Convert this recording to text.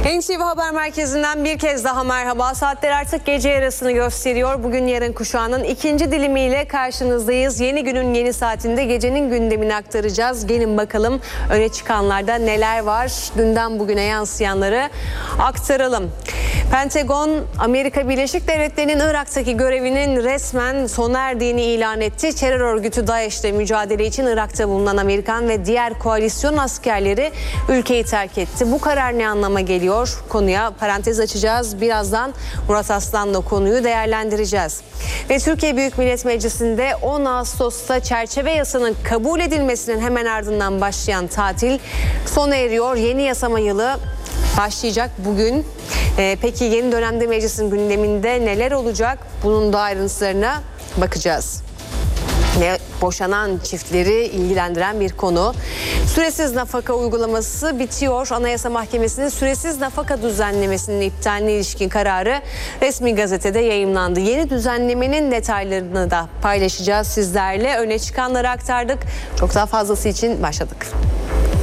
NTV Haber Merkezi'nden bir kez daha merhaba. Saatler artık gece yarısını gösteriyor. Bugün yarın kuşağının ikinci dilimiyle karşınızdayız. Yeni günün yeni saatinde gecenin gündemini aktaracağız. Gelin bakalım öne çıkanlarda neler var? Dünden bugüne yansıyanları aktaralım. Pentagon, Amerika Birleşik Devletleri'nin Irak'taki görevinin resmen sona erdiğini ilan etti. Terör örgütü DAEŞ'le mücadele için Irak'ta bulunan Amerikan ve diğer koalisyon askerleri ülkeyi terk etti. Bu karar ne anlama geliyor? Konuya parantez açacağız. Birazdan Murat Aslan'la konuyu değerlendireceğiz. Ve Türkiye Büyük Millet Meclisi'nde 10 Ağustos'ta çerçeve yasanın kabul edilmesinin hemen ardından başlayan tatil sona eriyor. Yeni yasama yılı başlayacak bugün. Peki yeni dönemde meclisin gündeminde neler olacak? Bunun da ayrıntılarına bakacağız. Boşanan çiftleri ilgilendiren bir konu. Süresiz nafaka uygulaması bitiyor. Anayasa Mahkemesi'nin süresiz nafaka düzenlemesinin iptaline ilişkin kararı resmi gazetede yayımlandı. Yeni düzenlemenin detaylarını da paylaşacağız sizlerle. Öne çıkanları aktardık. Çok daha fazlası için başladık.